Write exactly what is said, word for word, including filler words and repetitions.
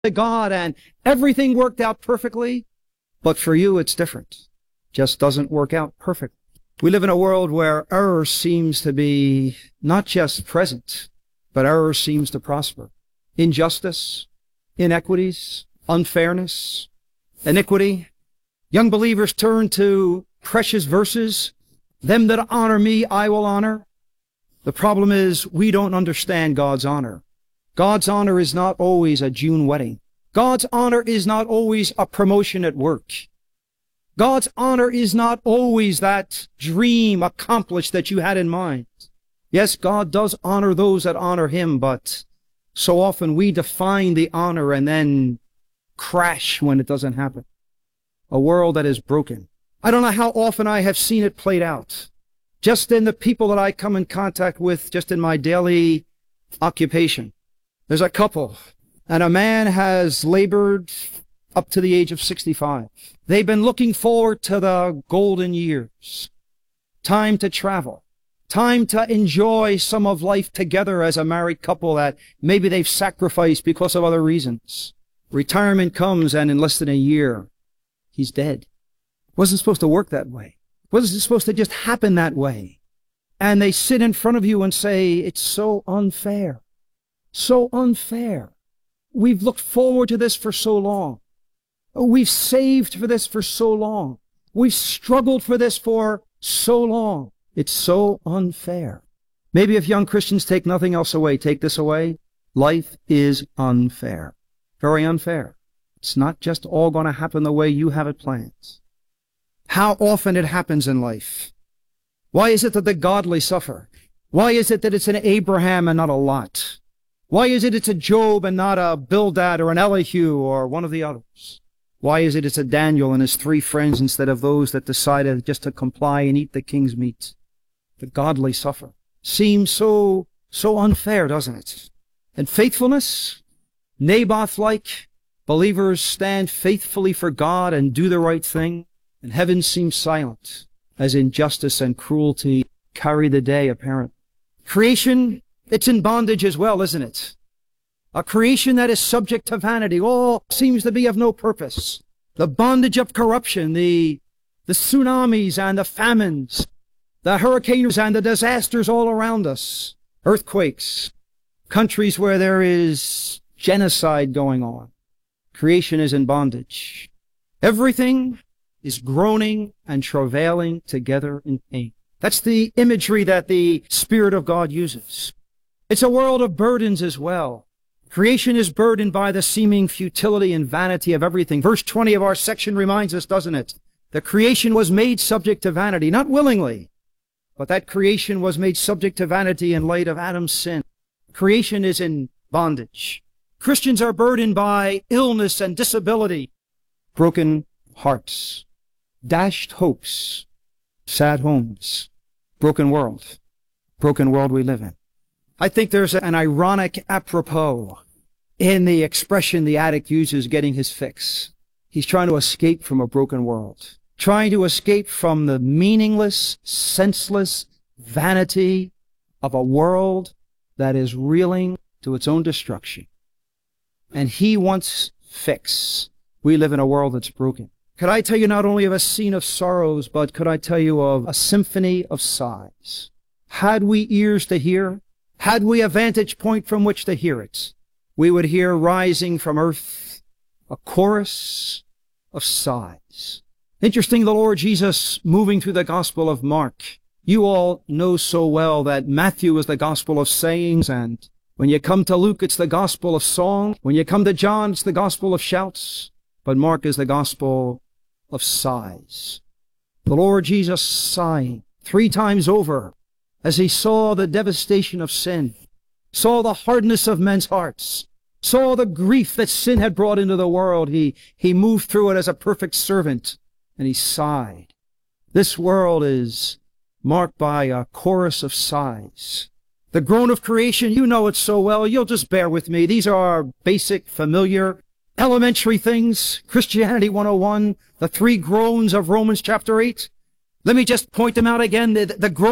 to God and everything worked out perfectly. But for you, it's different. Just doesn't work out perfectly. We live in a world where error seems to be not just present, but error seems to prosper. Injustice, inequities, unfairness, iniquity. Young believers turn to precious verses. Them that honor me, I will honor. The problem is we don't understand God's honor. God's honor is not always a June wedding. God's honor is not always a promotion at work. God's honor is not always that dream accomplished that you had in mind. Yes, God does honor those that honor Him, but so often we define the honor and then crash when it doesn't happen. A world that is broken. I don't know how often I have seen it played out. Just in the people that I come in contact with, just in my daily occupation. There's a couple, and a man has labored up to the age of sixty-five. They've been looking forward to the golden years. Time to travel. Time to enjoy some of life together as a married couple that maybe they've sacrificed because of other reasons. Retirement comes, and in less than a year, he's dead. Wasn't supposed to work that way. Wasn't supposed to just happen that way. And they sit in front of you and say, it's so unfair. So unfair. We've looked forward to this for so long. We've saved for this for so long. We've struggled for this for so long. It's so unfair. Maybe if young Christians take nothing else away, take this away. Life is unfair. Very unfair. It's not just all going to happen the way you have it planned. How often it happens in life. Why is it that the godly suffer? Why is it that it's an Abraham and not a Lot? Why is it it's a Job and not a Bildad or an Elihu or one of the others? Why is it it's a Daniel and his three friends instead of those that decided just to comply and eat the king's meat? The godly suffer. Seems so, so unfair, doesn't it? And faithfulness, Naboth-like, believers stand faithfully for God and do the right thing, and heaven seems silent as injustice and cruelty carry the day, apparently. Creation, it's in bondage as well, isn't it? A creation that is subject to vanity, all seems to be of no purpose. The bondage of corruption, the, the tsunamis and the famines, the hurricanes and the disasters all around us, earthquakes, countries where there is genocide going on. Creation is in bondage. Everything is groaning and travailing together in pain. That's the imagery that the Spirit of God uses. It's a world of burdens as well. Creation is burdened by the seeming futility and vanity of everything. Verse twenty of our section reminds us, doesn't it? The creation was made subject to vanity, not willingly, but that creation was made subject to vanity in light of Adam's sin. Creation is in bondage. Christians are burdened by illness and disability, broken hearts, dashed hopes, sad homes, broken world, broken world we live in. I think there's an ironic apropos in the expression the addict uses, getting his fix. He's trying to escape from a broken world, trying to escape from the meaningless, senseless vanity of a world that is reeling to its own destruction. And he wants fix. We live in a world that's broken. Could I tell you not only of a scene of sorrows, but could I tell you of a symphony of sighs? Had we ears to hear, had we a vantage point from which to hear it, we would hear rising from earth a chorus of sighs. Interesting, the Lord Jesus moving through the Gospel of Mark. You all know so well that Matthew is the Gospel of sayings, and when you come to Luke, it's the Gospel of song. When you come to John, it's the Gospel of shouts. But Mark is the Gospel of sighs. The Lord Jesus sighing three times over as he saw the devastation of sin, saw the hardness of men's hearts, saw the grief that sin had brought into the world. He, he moved through it as a perfect servant, and he sighed. This world is marked by a chorus of sighs. The groan of creation, you know it so well. You'll just bear with me. These are our basic, familiar, elementary things. Christianity one oh one, the three groans of Romans chapter eight. Let me just point them out again. The, the groan